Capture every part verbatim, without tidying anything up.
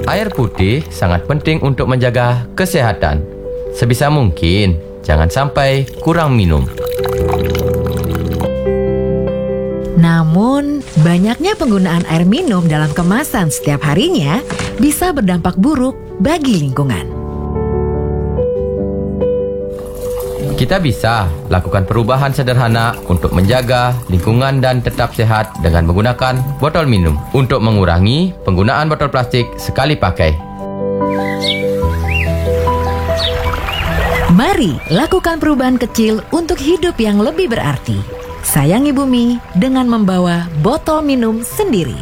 Air putih sangat penting untuk menjaga kesehatan. Sebisa mungkin, jangan sampai kurang minum. Namun, banyaknya penggunaan air minum dalam kemasan setiap harinya bisa berdampak buruk bagi lingkungan. Kita bisa lakukan perubahan sederhana untuk menjaga lingkungan dan tetap sehat dengan menggunakan botol minum untuk mengurangi penggunaan botol plastik sekali pakai. Mari lakukan perubahan kecil untuk hidup yang lebih berarti. Sayangi bumi dengan membawa botol minum sendiri.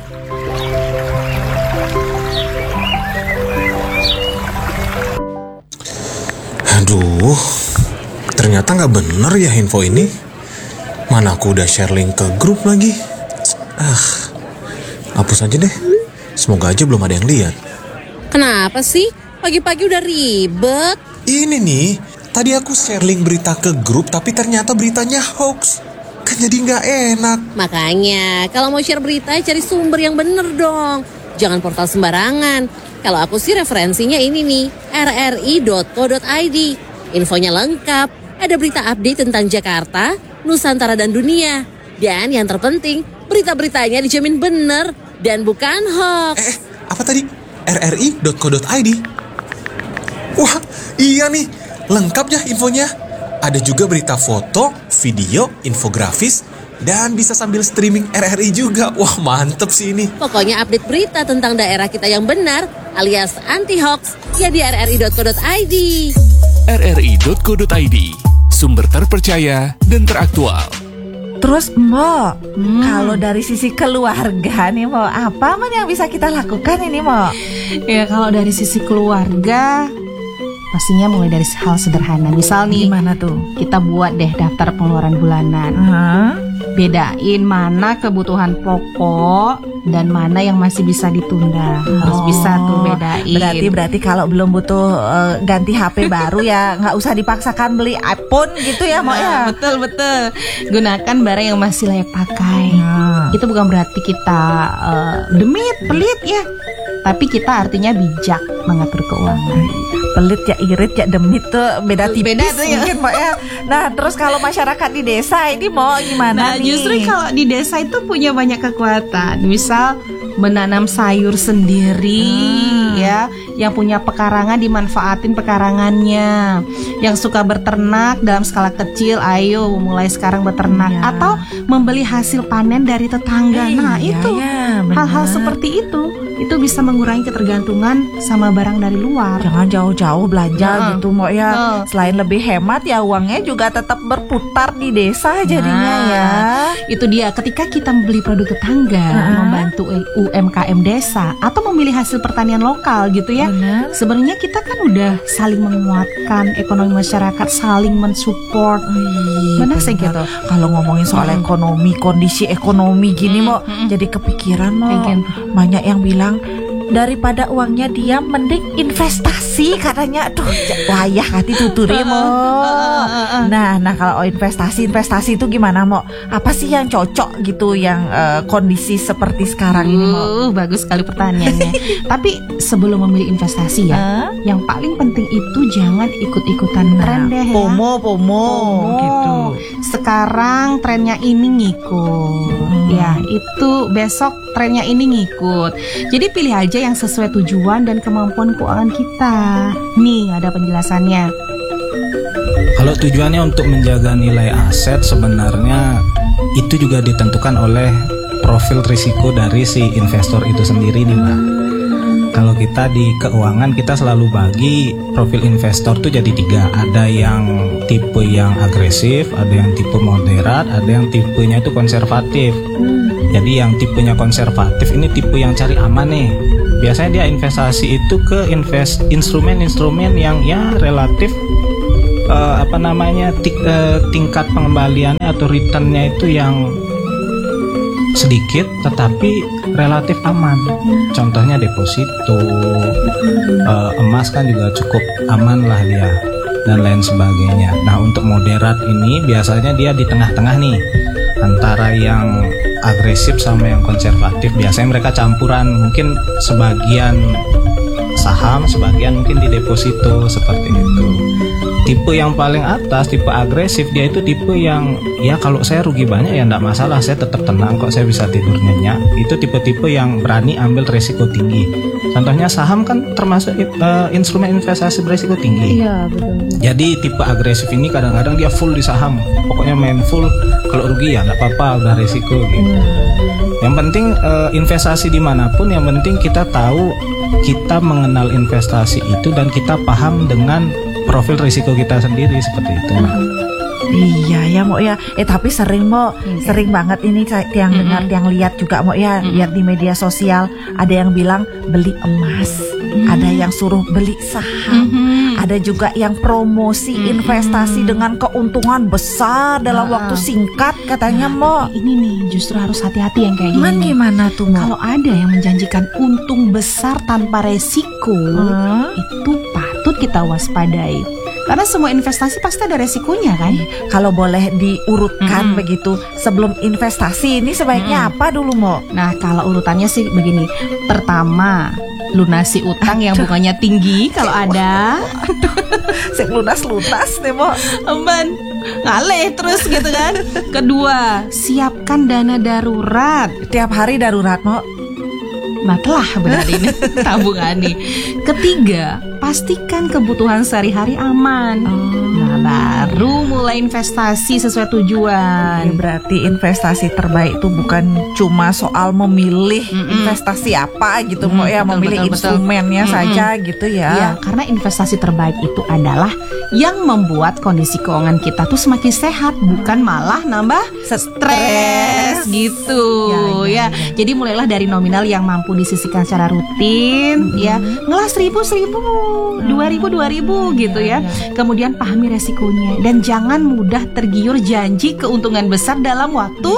Aduh, ternyata nggak bener ya info ini. Mana aku udah share link ke grup lagi. Ah, hapus aja deh. Semoga aja belum ada yang lihat. Kenapa sih? Pagi-pagi udah ribet. Ini nih, tadi aku share link berita ke grup tapi ternyata beritanya hoax. Kan jadi nggak enak. Makanya, kalau mau share berita, cari sumber yang bener dong. Jangan portal sembarangan. Kalau aku sih referensinya ini nih, r r i dot co dot i d. Infonya lengkap, ada berita update tentang Jakarta, Nusantara dan dunia. Dan yang terpenting, berita-beritanya dijamin bener dan bukan hoax. Eh, apa tadi? r r i dot co dot i d. Wah, iya nih, lengkap ya infonya. Ada juga berita foto, video, infografis, dan bisa sambil streaming R R I juga. Wah, mantep sih ini. Pokoknya update berita tentang daerah kita yang benar alias anti-hoax ya di r r i dot co dot i d. r r i dot co dot i d, sumber terpercaya dan teraktual. Terus Mo, Hmm. kalau dari sisi keluarga nih Mo, apa man yang bisa kita lakukan ini Mo? Ya kalau dari sisi keluarga, pastinya mulai dari hal sederhana. Misal nih, Gimana tuh? kita buat deh daftar pengeluaran bulanan. Hah? Bedain mana kebutuhan pokok dan mana yang masih bisa ditunda. Harus bisa tuh bedain. Berarti berarti kalau belum butuh uh, ganti H P baru ya nggak usah dipaksakan beli iPhone gitu ya Mo Nah, ya. betul betul. Gunakan barang yang masih layak pakai. Nah. Itu bukan berarti kita uh, demit, pelit ya. Tapi kita artinya bijak mengatur keuangan. Pelit ya, irit ya, demit tuh beda tipis Beda tuh ya. mungkin Mo ya. Nah terus kalau masyarakat di desa ini Mo gimana Nah, nih? justru kalau di desa itu punya banyak kekuatan. Misal menanam sayur sendiri, Hmm. ya, yang punya pekarangan dimanfaatin pekarangannya. Yang suka beternak dalam skala kecil, ayo mulai sekarang beternak. Iya. Atau membeli hasil panen dari tetangga. Eh, Nah, iya, itu ya, hal-hal benar. seperti itu, itu bisa mengurangi ketergantungan sama barang dari luar. Jangan jauh-jauh belanja Nah, gitu Mo ya. betul. Selain lebih hemat ya uangnya juga tetap berputar di desa jadinya Nah, ya. Itu dia, ketika kita membeli produk tetangga, Uh-huh. membantu U M K M desa atau memilih hasil pertanian lokal gitu ya. Benar. Sebenarnya kita kan udah saling menguatkan ekonomi masyarakat, saling mensupport. Benar sih gitu. Kalau ngomongin soal Mm. ekonomi, kondisi ekonomi gini Mo, Mm-mm. jadi kepikiran Mo. Kayak gitu. Banyak yang bilang daripada uangnya dia mending investasi katanya. Tuh, wayah hati tuturi Mo. Nah, nah kalau investasi investasi itu gimana Mo? Apa sih yang cocok gitu yang eh, kondisi seperti sekarang ini Mo? Uh, bagus sekali pertanyaannya. Tapi sebelum memilih investasi ya, Hah? yang paling penting itu jangan ikut-ikutan tren deh ya. Pomo, pomo, gitu. Sekarang trennya ini ngikut, Hmm. ya itu besok trennya ini ngikut. Jadi pilih aja yang sesuai tujuan dan kemampuan keuangan kita. Nih ada penjelasannya. Kalau tujuannya untuk menjaga nilai aset, sebenarnya itu juga ditentukan oleh profil risiko dari si investor itu sendiri nih Mbak. Kalau kita di keuangan, kita selalu bagi profil investor tuh jadi tiga. Ada yang tipe yang agresif, ada yang tipe moderat, ada yang tipenya itu konservatif. Jadi yang tipenya konservatif ini tipe yang cari aman nih. Biasanya dia investasi itu ke invest instrumen-instrumen yang ya relatif uh, apa namanya tik, uh, tingkat pengembaliannya atau returnnya itu yang sedikit tetapi relatif aman. Contohnya deposito, uh, emas kan juga cukup aman lah dia, dan lain sebagainya. Nah untuk moderat ini biasanya dia di tengah-tengah nih, antara yang agresif sama yang konservatif. Biasanya mereka campuran, mungkin sebagian saham, sebagian mungkin di deposito seperti itu. Tipe yang paling atas, tipe agresif, dia itu tipe yang ya kalau saya rugi banyak ya enggak masalah, saya tetap tenang kok, saya bisa tidur nyenyak. Itu tipe-tipe yang berani ambil resiko tinggi. Contohnya saham kan termasuk uh, instrumen investasi beresiko tinggi. Iya, betul. Jadi tipe agresif ini kadang-kadang dia full di saham, pokoknya main full, kalau rugi ya enggak apa-apa, udah resiko gitu. Yang penting uh, investasi dimanapun, yang penting kita tahu, kita mengenal investasi itu dan kita paham dengan profil risiko kita sendiri seperti itu. Iya ya Mo ya. Eh tapi sering Mo, hmm. sering banget ini tiang hmm. dengar, tiang lihat juga Mo ya, hmm. lihat di media sosial ada yang bilang beli emas, hmm. ada yang suruh beli saham, hmm. ada juga yang promosi hmm. investasi dengan keuntungan besar dalam nah. waktu singkat katanya Mo. Ini nih justru harus hati-hati yang kayak gini. Man, gimana tuh Mo? Kalau ada yang menjanjikan untung besar tanpa resiko, hmm. itu patut kita waspadai. Karena semua investasi pasti ada resikonya kan. Kalau boleh diurutkan hmm. begitu, sebelum investasi ini sebaiknya hmm. apa dulu Mo? Nah kalau urutannya sih begini. Pertama, lunasi utang yang bunganya tinggi kalau ada. Sek lunas-lunas nih Mo. Emban ngaleh terus gitu kan. Kedua, siapkan dana darurat. Tiap hari darurat Mo. Nah telah benar ini tabungan nih. Ketiga, pastikan kebutuhan sehari-hari aman. Oh. Nah baru mulai investasi sesuai tujuan. Ya, berarti investasi terbaik itu bukan cuma soal memilih Mm-mm. investasi apa gitu mm, Mo ya, betul, memilih betul, instrumennya betul. saja Mm-mm. gitu ya. Ya karena investasi terbaik itu adalah yang membuat kondisi keuangan kita tuh semakin sehat, bukan malah nambah stres gitu ya, ya, ya. ya. Jadi mulailah dari nominal yang mampu disisihkan secara rutin, hmm. ya ngelas seribu seribu, dua ribu dua ribu gitu ya. Kemudian pahami resikonya dan jangan mudah tergiur janji keuntungan besar dalam waktu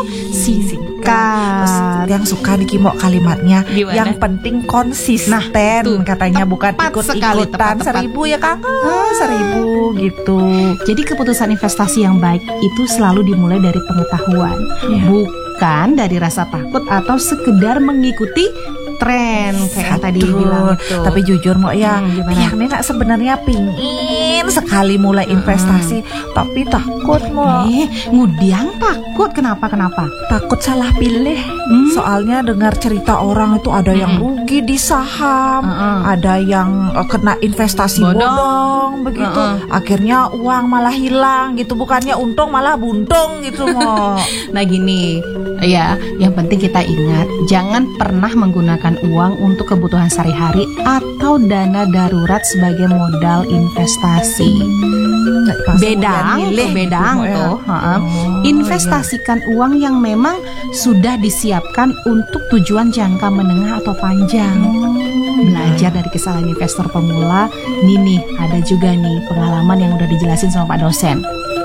singkat. Yang suka nih Kimo kalimatnya, gimana? Yang penting konsisten, nah, tuh, katanya bukan ikut-ikutan seribu ya Kang, ah. seribu gitu. Jadi keputusan investasi yang baik itu selalu dimulai dari pengetahuan, ya. bukan dari rasa takut atau sekedar mengikuti tren kayak yang tadi bilang itu. Tapi jujur Mo ya, hmm, yang Nena sebenarnya pingin sekali mulai investasi, hmm. tapi takut Mo. Eh, ngudiang takut kenapa kenapa? Takut salah pilih. Hmm. Soalnya dengar cerita orang itu ada yang hmm. rugi di saham, hmm. ada yang uh, kena investasi bodong, bodong begitu. Hmm. Akhirnya uang malah hilang gitu, bukannya untung malah buntung gitu Mo. Nah gini, ya, yang penting kita ingat jangan pernah menggunakan uang untuk kebutuhan sehari-hari atau dana darurat sebagai modal investasi. Hmm, bedang, tuh, bedang tuh. Oh, investasikan iya. uang yang memang sudah disiapkan untuk tujuan jangka menengah atau panjang. Hmm. Belajar dari kesalahan investor pemula. Nih nih, ada juga nih pengalaman yang udah dijelasin sama Pak dosen.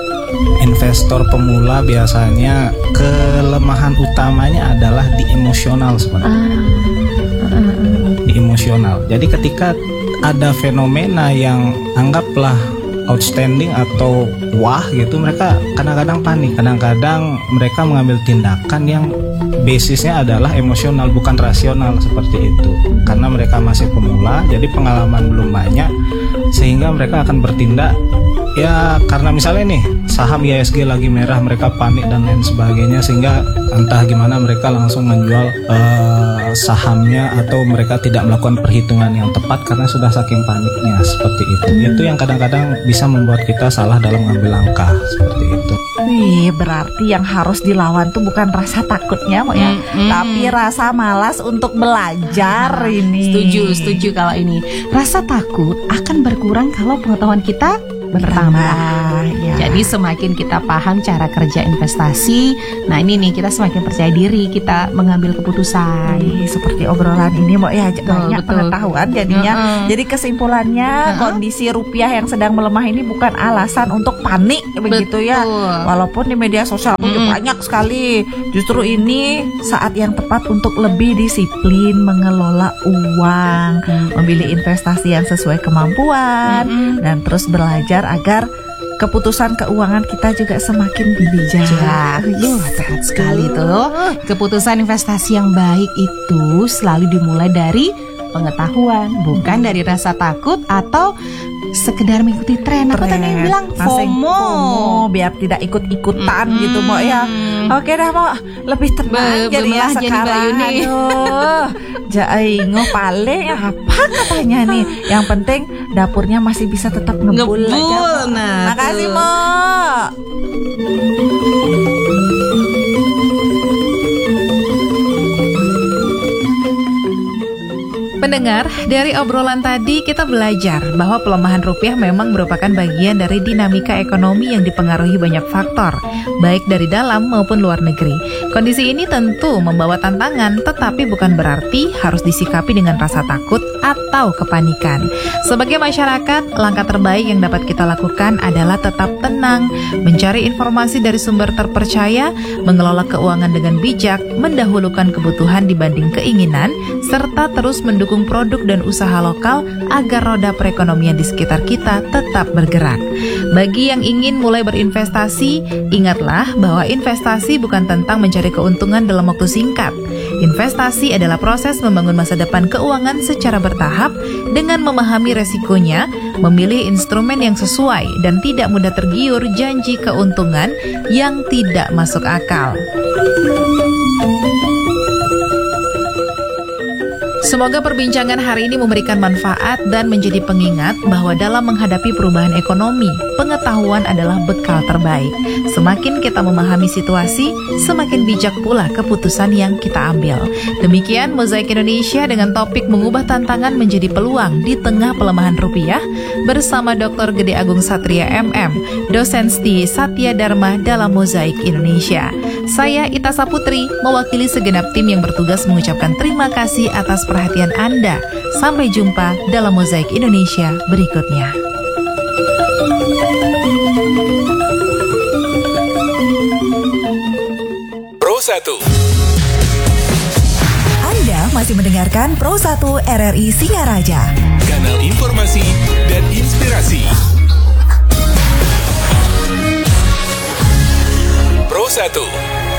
Investor pemula biasanya kelemahan utamanya adalah di emosional sebenarnya. Ah. Di emosional. Jadi ketika ada fenomena yang anggaplah outstanding atau wah gitu, mereka kadang-kadang panik, kadang-kadang mereka mengambil tindakan yang basisnya adalah emosional bukan rasional seperti itu. Karena mereka masih pemula, jadi pengalaman belum banyak, sehingga mereka akan bertindak ya karena misalnya nih saham I H S G lagi merah, mereka panik dan lain sebagainya, sehingga entah gimana mereka langsung menjual uh, sahamnya atau mereka tidak melakukan perhitungan yang tepat karena sudah saking paniknya seperti itu. Itu yang kadang-kadang bisa membuat kita salah dalam mengambil langkah seperti itu. Wih, berarti yang harus dilawan tuh bukan rasa takutnya Mo ya, mm-hmm. tapi rasa malas untuk belajar ah, ini. Setuju, setuju kalau ini. Rasa takut akan berkurang kalau pengetahuan kita bertambah. Ya. Jadi semakin kita paham cara kerja investasi, nah ini nih kita semakin percaya diri kita mengambil keputusan. Ih, seperti obrolan ini Mo ya, banyak betul. pengetahuan jadinya. Uh-uh. Jadi kesimpulannya uh-huh. kondisi rupiah yang sedang melemah ini bukan alasan untuk panik begitu ya. Walaupun di media sosial uh-huh. banyak sekali. Justru ini saat yang tepat untuk lebih disiplin mengelola uang, uh-huh. memilih investasi yang sesuai kemampuan uh-huh. dan terus belajar agar keputusan keuangan kita juga semakin bijak. Yuh, tepat sekali tuh. Keputusan investasi yang baik itu selalu dimulai dari pengetahuan, bukan dari rasa takut atau sekedar mengikuti tren. Aku tadi bilang Masing FOMO. FOMO biar tidak ikut-ikutan Mm-mm. gitu Mo ya. Oke dah Mo, lebih tenang Be- jadi ya bemelah jadi sekarang. Mbak Yuni. Aduh, jaingo paling apa katanya nih. Yang penting dapurnya masih bisa tetap ngebul, Ngebul, aja. Mo. nah, Makasih tuh. Mo. Pendengar, dari obrolan tadi kita belajar bahwa pelemahan rupiah memang merupakan bagian dari dinamika ekonomi yang dipengaruhi banyak faktor, baik dari dalam maupun luar negeri. Kondisi ini tentu membawa tantangan, tetapi bukan berarti harus disikapi dengan rasa takut atau kepanikan. Sebagai masyarakat, langkah terbaik yang dapat kita lakukan adalah tetap tenang, mencari informasi dari sumber terpercaya, mengelola keuangan dengan bijak, mendahulukan kebutuhan dibanding keinginan, serta terus mendukung produk dan usaha lokal agar roda perekonomian di sekitar kita tetap bergerak. Bagi yang ingin mulai berinvestasi, ingatlah bahwa investasi bukan tentang mencari keuntungan dalam waktu singkat. Investasi adalah proses membangun masa depan keuangan secara bertahap dengan memahami resikonya, memilih instrumen yang sesuai, dan tidak mudah tergiur janji keuntungan yang tidak masuk akal. Semoga perbincangan hari ini memberikan manfaat dan menjadi pengingat bahwa dalam menghadapi perubahan ekonomi, pengetahuan adalah bekal terbaik. Semakin kita memahami situasi, semakin bijak pula keputusan yang kita ambil. Demikian Mozaik Indonesia dengan topik mengubah tantangan menjadi peluang di tengah pelemahan rupiah bersama Doktor Gede Agung Satria M M, dosen S T I Satya Dharma dalam Mozaik Indonesia. Saya Ita Saputri, mewakili segenap tim yang bertugas mengucapkan terima kasih atas perhatian Anda. Sampai jumpa dalam Mozaik Indonesia berikutnya. Pro satu. Anda masih mendengarkan Pro satu R R I Singaraja. Kanal informasi dan inspirasi. Pro satu.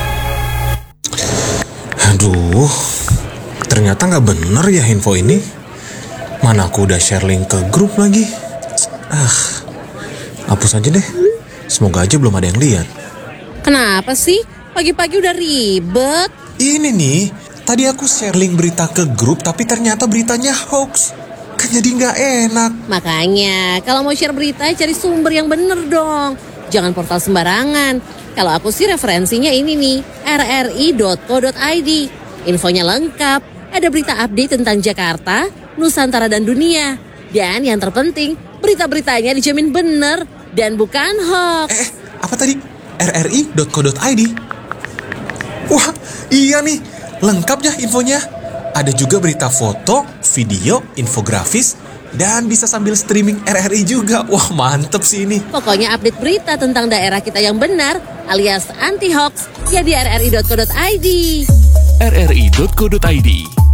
Aduh, ternyata nggak bener ya info ini. Mana aku udah share link ke grup lagi. Ah, hapus aja deh. Semoga aja belum ada yang lihat. Kenapa sih? Pagi-pagi udah ribet. Ini nih, tadi aku share link berita ke grup tapi ternyata beritanya hoax. Kan jadi nggak enak. Makanya, kalau mau share berita cari sumber yang bener dong. Jangan portal sembarangan. Kalau aku sih referensinya ini nih, r r i dot co dot i d. Infonya lengkap, ada berita update tentang Jakarta, Nusantara dan dunia. Dan yang terpenting, berita-beritanya dijamin bener dan bukan hoax. Eh, apa tadi? r r i dot co dot i d. Wah, iya nih, lengkap ya infonya. Ada juga berita foto, video, infografis, dan bisa sambil streaming R R I juga. Wah, mantep sih ini. Pokoknya update berita tentang daerah kita yang benar alias anti hoax ya di r r i dot co dot i d. r r i dot co dot i d